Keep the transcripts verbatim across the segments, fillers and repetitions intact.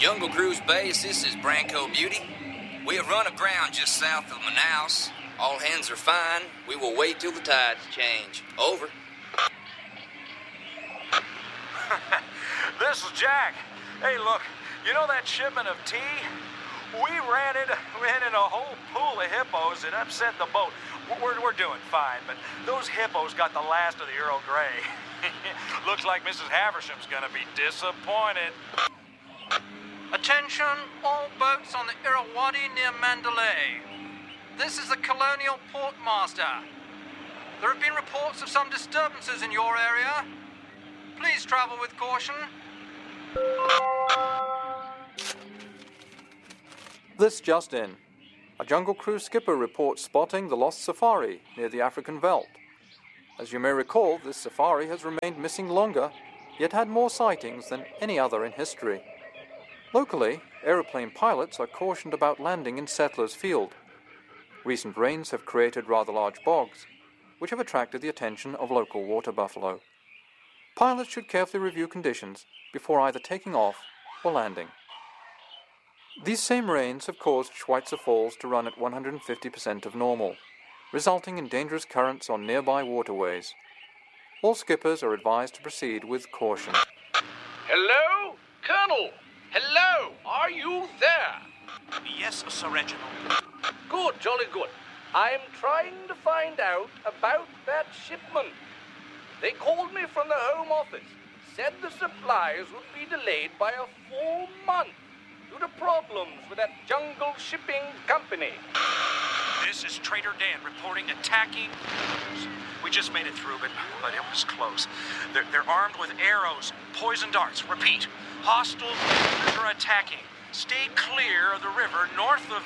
Jungle Cruise Base, this is Branco Beauty. We have run aground just south of Manaus. All hands are fine. We will wait till the tides change. Over. This is Jack. Hey, look, you know that shipment of tea? We ran into, ran into a whole pool of hippos that upset the boat. We're, we're doing fine, but those hippos got the last of the Earl Grey. Looks like Missus Haversham's gonna be disappointed. Attention, all boats on the Irrawaddy near Mandalay. This is the Colonial Portmaster. There have been reports of some disturbances in your area. Please travel with caution. This just in. A Jungle Cruise skipper reports spotting the lost safari near the African Veldt. As you may recall, this safari has remained missing longer, yet had more sightings than any other in history. Locally, aeroplane pilots are cautioned about landing in Settlers Field. Recent rains have created rather large bogs, which have attracted the attention of local water buffalo. Pilots should carefully review conditions before either taking off or landing. These same rains have caused Schweitzer Falls to run at one hundred fifty percent of normal, resulting in dangerous currents on nearby waterways. All skippers are advised to proceed with caution. Hello? Colonel! Hello! Are you there? Yes, Sir Reginald. Good, jolly good. I'm trying to find out about that shipment. They called me from the Home Office, said the supplies would be delayed by a full month due to problems with that Jungle Shipping Company. This is Trader Dan reporting attacking. We just made it through, but, but it was close. They're, they're armed with arrows, poison darts. Repeat, hostile are attacking. Stay clear of the river north of...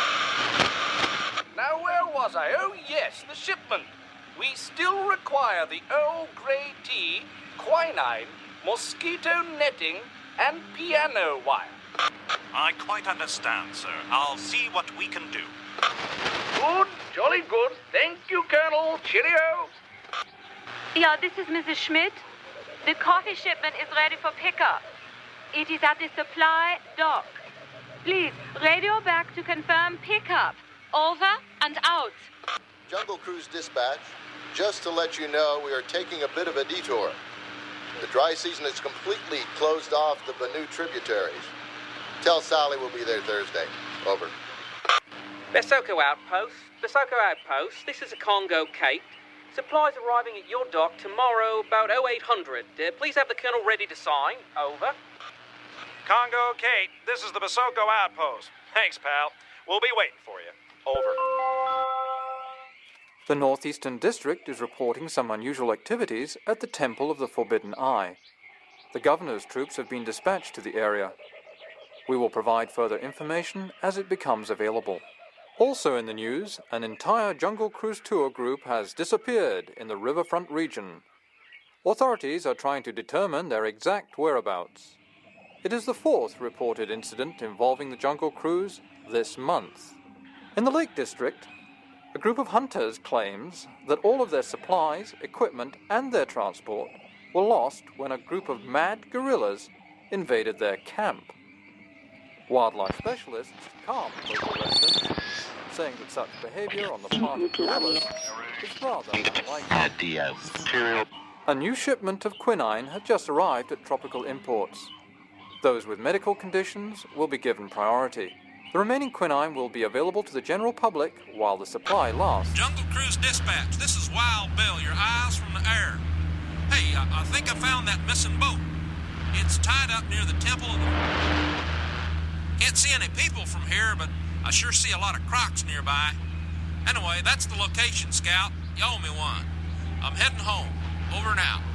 Now, where was I? Oh, yes, the shipment. We still require the Earl Grey tea, quinine, mosquito netting, and piano wire. I quite understand, sir. I'll see what we can do. Good, jolly good. Thank you, Colonel. Cheerio. Yeah, this is Missus Schmidt. The coffee shipment is ready for pickup. It is at the supply dock. Please, radio back to confirm pickup. Over and out. Jungle Cruise Dispatch, just to let you know, we are taking a bit of a detour. The dry season has completely closed off the Benue tributaries. Tell Sally we'll be there Thursday. Over. Basoko Outpost. Basoko Outpost. This is a Congo Cape. Supplies arriving at your dock tomorrow about oh eight hundred. Uh, please have the Colonel ready to sign. Over. Congo Kate, this is the Basoko Outpost. Thanks, pal. We'll be waiting for you. Over. The Northeastern District is reporting some unusual activities at the Temple of the Forbidden Eye. The governor's troops have been dispatched to the area. We will provide further information as it becomes available. Also in the news, an entire Jungle Cruise tour group has disappeared in the riverfront region. Authorities are trying to determine their exact whereabouts. It is the fourth reported incident involving the Jungle Cruise this month. In the Lake District, a group of hunters claims that all of their supplies, equipment, and their transport were lost when a group of mad gorillas invaded their camp. Wildlife specialists calm local residents, saying that such behavior on the part of gorillas is rather unlikely. A new shipment of quinine had just arrived at Tropical Imports. Those with medical conditions will be given priority. The remaining quinine will be available to the general public while the supply lasts. Jungle Cruise Dispatch, this is Wild Bill, your eyes from the air. Hey, I, I think I found that missing boat. It's tied up near the temple of the... Can't see any people from here, but I sure see a lot of crocs nearby. Anyway, that's the location, Scout. You owe me one. I'm heading home. Over and out.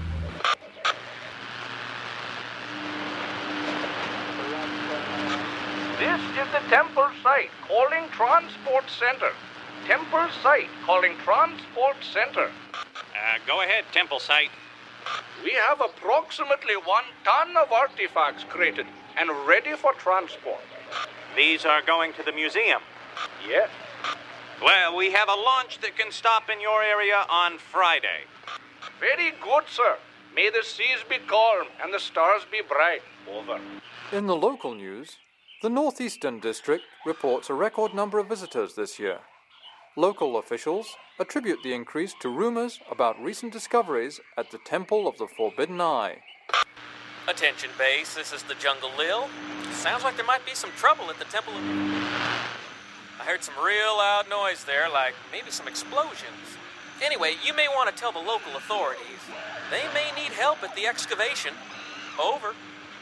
This is the temple site, calling transport center. Temple site, calling transport center. Uh, go ahead, temple site. We have approximately one ton of artifacts created and ready for transport. These are going to the museum? Yes. Well, we have a launch that can stop in your area on Friday. Very good, sir. May the seas be calm and the stars be bright. Over. In the local news, the Northeastern District reports a record number of visitors this year. Local officials attribute the increase to rumors about recent discoveries at the Temple of the Forbidden Eye. Attention base, this is the Jungle Lil. Sounds like there might be some trouble at the Temple of... I heard some real loud noise there, like maybe some explosions. Anyway, you may want to tell the local authorities. They may need help at the excavation. Over.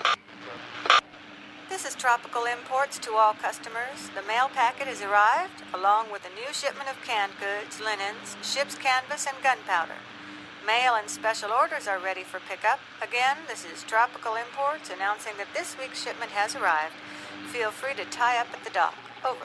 This is Tropical Imports to all customers. The mail packet has arrived, along with a new shipment of canned goods, linens, ship's canvas, and gunpowder. Mail and special orders are ready for pickup. Again, this is Tropical Imports announcing that this week's shipment has arrived. Feel free to tie up at the dock. Over.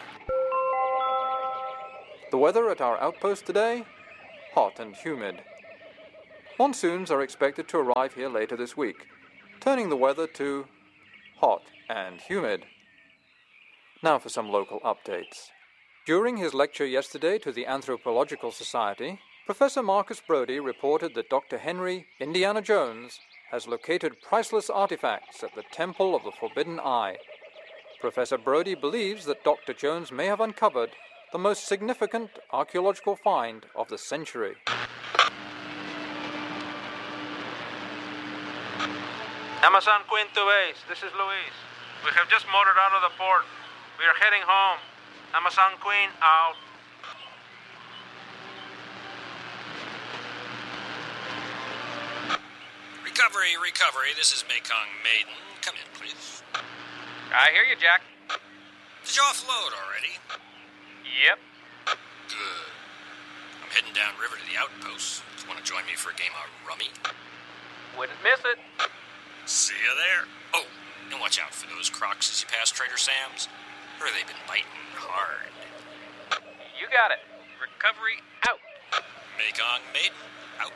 The weather at our outpost today? Hot and humid. Monsoons are expected to arrive here later this week, turning the weather to hot and humid. Now for some local updates. During his lecture yesterday to the Anthropological Society, Professor Marcus Brody reported that Doctor Henry Indiana Jones has located priceless artifacts at the Temple of the Forbidden Eye. Professor Brody believes that Doctor Jones may have uncovered the most significant archaeological find of the century. Amazon Quinto Base, this is Luis. We have just motored out of the port. We are heading home. Amazon Queen out. Recovery, recovery. This is Mekong Maiden. Come in, please. I hear you, Jack. Did you offload already? Yep. Good. I'm heading downriver to the outpost. Want to join me for a game of rummy? Wouldn't miss it. See you there. Oh, and watch out for those crocs as you pass Trader Sam's. Or they've been biting hard. You got it. Recovery out. Mekong Maiden out.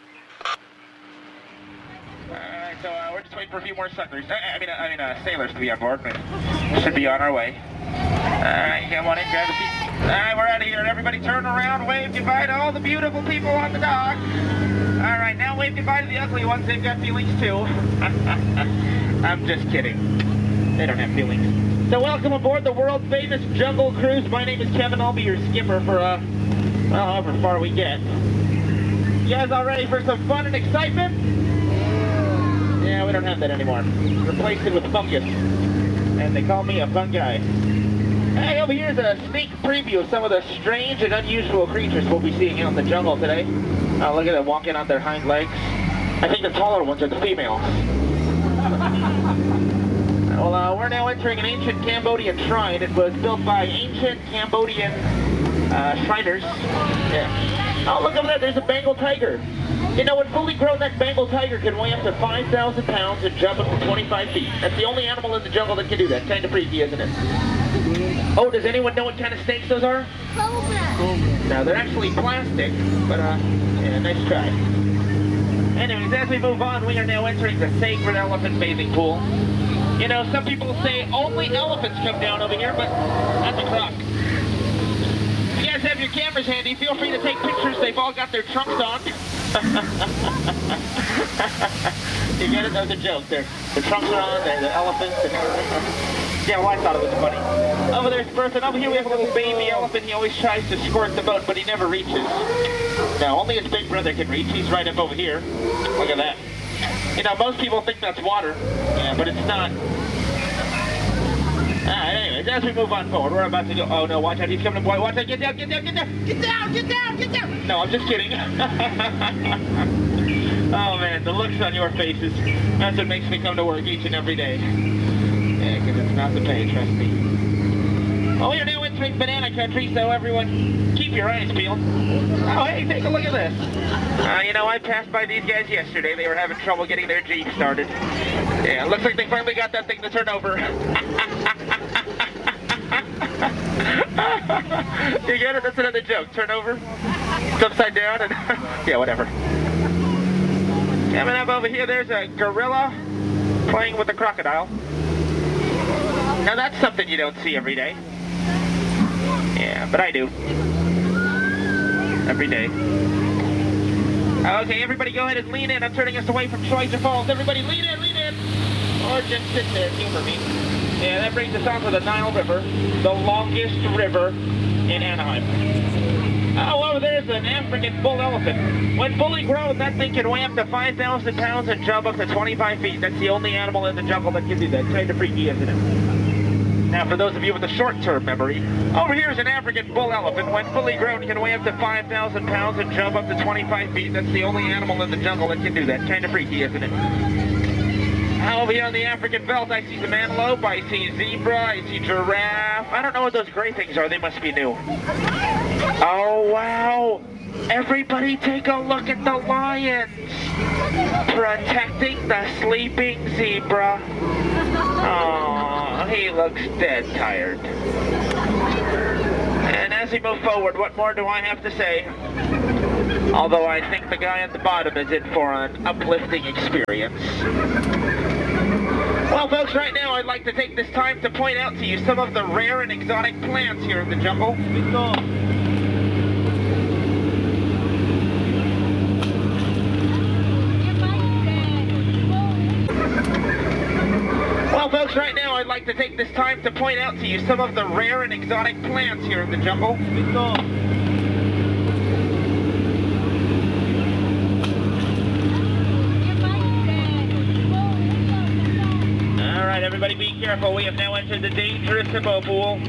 Alright, so uh, we're just waiting for a few more suckers. I mean, I mean, uh, sailors to be on board. We should be on our way. Alright, come on in, grab a seat. Alright, we're out of here. Everybody turn around, wave goodbye to all the beautiful people on the dock. Alright, now wave goodbye to the ugly ones. They've got feelings too. I'm just kidding. They don't have feelings. So welcome aboard the world-famous Jungle Cruise. My name is Kevin. I'll be your skipper for, uh, well, however far we get. You guys all ready for some fun and excitement? Yeah, we don't have that anymore. Replaced it with fungus. And they call me a fun guy. Hey, over here is a sneak preview of some of the strange and unusual creatures we'll be seeing out in the jungle today. Oh, look at them walking on their hind legs. I think the taller ones are the females. Well, uh, we're now entering an ancient Cambodian shrine. It was built by ancient Cambodian uh, Shriners. Yeah. Oh, look over there. There's a Bengal tiger. You know, when fully grown, that Bengal tiger can weigh up to five thousand pounds and jump up to twenty-five feet. That's the only animal in the jungle that can do that. Kind of freaky, isn't it? Oh, does anyone know what kind of snakes those are? Cobra. No, they're actually plastic, but, uh, yeah, nice try. Anyways, as we move on, we are now entering the sacred elephant bathing pool. You know, some people say only elephants come down over here, but that's a crock. If you guys have your cameras handy, feel free to take pictures. They've all got their trunks on. You get it? That was a joke. They're, the trunks are on, they're the elephants. And yeah, well, I thought it was funny. Over there's Bertha, and over here we have a little baby elephant. He always tries to squirt the boat, but he never reaches. Now, only his big brother can reach. He's right up over here. Look at that. You know, most people think that's water, yeah, but it's not. Alright, anyways, as we move on forward, we're about to go. Oh no, watch out, he's coming, boy. Watch out, get down, get down, get down, get down, get down, get down. No, I'm just kidding. Oh man, the looks on your faces. That's what makes me come to work each and every day. Yeah, because it's not the pay, trust me. Oh, you're now entering banana country, so everyone, keep your eyes peeled. Oh, hey, take a look at this. Uh, you know, I passed by these guys yesterday. They were having trouble getting their Jeep started. Yeah, looks like they finally got that thing to turn over. You get it? That's another joke. Turn over. It's upside down and... yeah, whatever. Coming up over here, there's a gorilla playing with a crocodile. Now, that's something you don't see every day. Yeah, but I do. Every day. Okay, everybody go ahead and lean in. I'm turning us away from Schweitzer Falls. Everybody lean in, lean in. Or just sit there, humor me. Yeah, that brings us on to the Nile River, the longest river in Anaheim. Oh, over there's an African bull elephant. When fully grown, that thing can weigh up to five thousand pounds and jump up to twenty-five feet. That's the only animal in the jungle that can do that. Kind of freaky, isn't it? Now, for those of you with a short-term memory, over here is an African bull elephant. When fully grown, can weigh up to five thousand pounds and jump up to twenty-five feet. That's the only animal in the jungle that can do that. Kind of freaky, isn't it? Over here on the African belt, I see some antelope, I see zebra, I see giraffe. I don't know what those gray things are. They must be new. Oh, wow. Everybody take a look at the lions. Protecting the sleeping zebra. Oh, he looks dead tired. And as we move forward, what more do I have to say? Although I think the guy at the bottom is in for an uplifting experience. Well, folks, right now I'd like to take this time to point out to you some of the rare and exotic plants here in the jungle. Well, folks, right now I'd like to take this time to point out to you some of the rare and exotic plants here in the jungle. Everybody be careful, we have now entered the dangerous hippo pool.